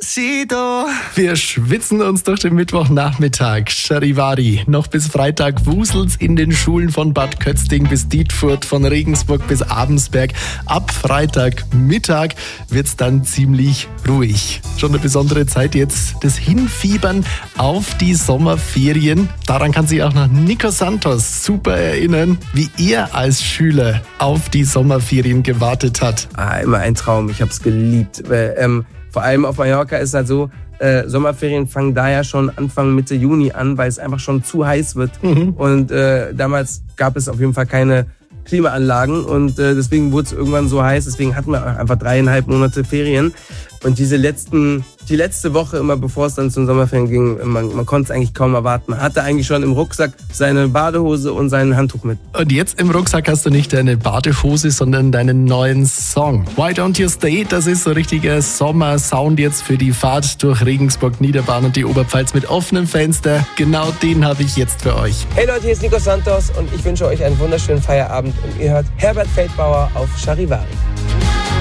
Despacito. Wir schwitzen uns durch den Mittwochnachmittag. Charivari. Noch bis Freitag wuselt's in den Schulen von Bad Kötzting bis Dietfurt, von Regensburg bis Abensberg. Ab Freitagmittag wird's dann ziemlich ruhig. Schon eine besondere Zeit jetzt, das Hinfiebern auf die Sommerferien. Daran kann sich auch noch Nico Santos super erinnern, wie er als Schüler auf die Sommerferien gewartet hat. Immer ein Traum, ich hab's geliebt. Vor allem auf Mallorca ist es halt so, Sommerferien fangen da ja schon Anfang, Mitte Juni an, weil es einfach schon zu heiß wird. Und damals gab es auf jeden Fall keine Klimaanlagen und deswegen wurde es irgendwann so heiß. Deswegen hatten wir einfach 3,5 Monate Ferien. Und die letzte Woche, immer bevor es dann zum Sommerferien ging, man konnte es eigentlich kaum erwarten. Man hatte eigentlich schon im Rucksack seine Badehose und sein Handtuch mit. Und jetzt im Rucksack hast du nicht deine Badehose, sondern deinen neuen Song. Why Don't You Stay? Das ist so richtiger Sommersound jetzt für die Fahrt durch Regensburg, Niederbahn und die Oberpfalz mit offenem Fenster. Genau den habe ich jetzt für euch. Hey Leute, hier ist Nico Santos und ich wünsche euch einen wunderschönen Feierabend und ihr hört Herbert Feldbauer auf Charivari.